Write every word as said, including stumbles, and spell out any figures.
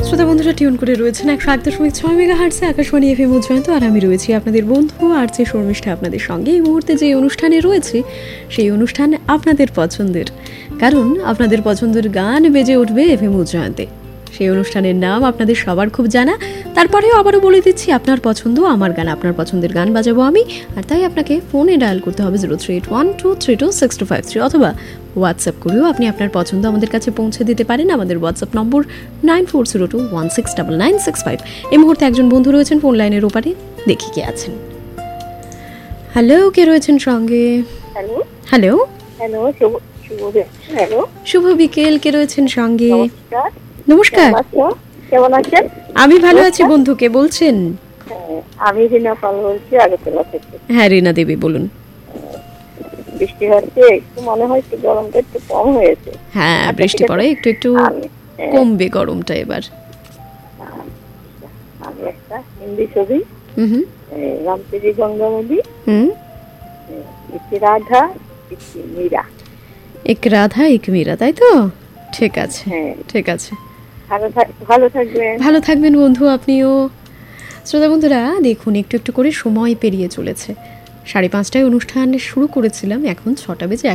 শ্রোতা বন্ধুরা টিউন করে রয়েছেন একশো আট দশমিক ছয় মেগা হার্টসে আকাশবাণী এফএম জয়ন্ত, আর আমি রয়েছি আপনাদের বন্ধু আর যে শর্মিষ্ঠা আপনাদের সঙ্গে। এই মুহূর্তে যে অনুষ্ঠানে রয়েছে সেই অনুষ্ঠান আপনাদের পছন্দের, কারণ আপনাদের পছন্দের গান বেজে উঠবে এফএম জয়ন্তে। সেই অনুষ্ঠানের নাম আপনাদের সবার খুব জানা, তারপরেও আবারও বলে দিচ্ছি, আপনার পছন্দ আমার গান, আপনার পছন্দের গান বাজাবো আমি। আর তাই আপনাকে ফোনে ডায়াল করতে হবে zero three eight one two three two six two five three, অথবা হোয়াটসঅ্যাপ করেও আপনি আপনার পছন্দ আমাদের কাছে পৌঁছে দিতে পারেন। আমাদের হোয়াটসঅ্যাপ নম্বর nine four zero two one six double nine six five. এই মুহূর্তে একজন বন্ধু রয়েছেন ফোন লাইনের ওপারে, দেখি কে আছেন। হ্যালো, কে রয়েছেন সঙ্গে? হ্যালো হ্যালো হ্যালো শুভ শুভ হ্যালো শুভ বিকেল, কে রয়েছেন সঙ্গে? নমস্কার। নমস্কার, কেমন আছো? কেমন আছেন? আমি ভালো আছি। বন্ধু কে বলছেন? হ্যাঁ, আমি রিনা পাল বলছি আগরতলা থেকে। হ্যাঁ রীনা দেবী বলুন। বৃষ্টি হচ্ছে, একটু মনে হয় একটু গরমটা একটু কম হয়েছে। হ্যাঁ বৃষ্টি পড়ে, একটু একটু আমি- হ্যাঁ, কমবে গরমটা এবার। আমি একটা হিন্দি ছবি হুম হুম রামতেজি গঙ্গামণি, হুম ইতি রাধা ইতি মীরা। এক রাধা এক মীরা, তাই তো? ঠিক আছে, হ্যাঁ, ঠিক আছে। ভালো থাক- ভালো থাকবেন। ভালো থাকবেন বন্ধু আপনিও। শ্রোতা বন্ধুরা দেখুন, একটু একটু করে সময় পেরিয়ে চলেছে। সাড়ে পাঁচটায় অনুষ্ঠান শুরু করেছিলাম, এখন ছটা বেজে